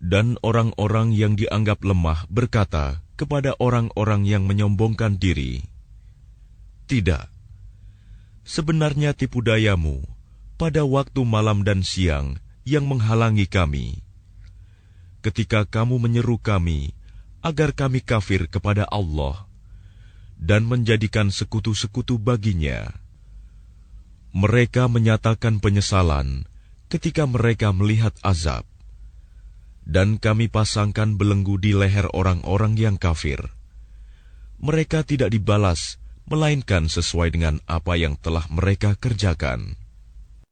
Dan orang-orang yang dianggap lemah berkata kepada orang-orang yang menyombongkan diri, "Tidak, sebenarnya tipu dayamu pada waktu malam dan siang yang menghalangi kami, ketika kamu menyeru kami agar kami kafir kepada Allah dan menjadikan sekutu-sekutu baginya." Mereka menyatakan penyesalan ketika mereka melihat azab. Dan kami pasangkan belenggu di leher orang-orang yang kafir. Mereka tidak dibalas, melainkan sesuai dengan apa yang telah mereka kerjakan.